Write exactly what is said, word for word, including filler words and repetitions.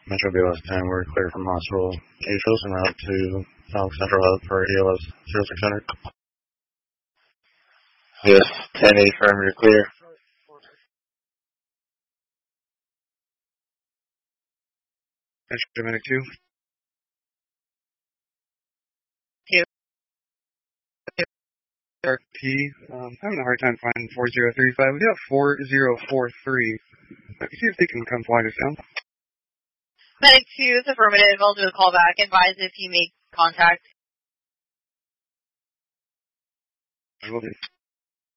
Metro B O S ten, we're clear from hospital. Can you show us en route to South Central Hub for E O S zero six hundred? Yes, ten eight firm, you're clear. Metro Medic two. R T, um, having a hard time finding four zero three five. We have four zero four three. Uh, see if they can come fly us down. Medic two is affirmative. I'll do a call back. Advise if you make contact. I will do.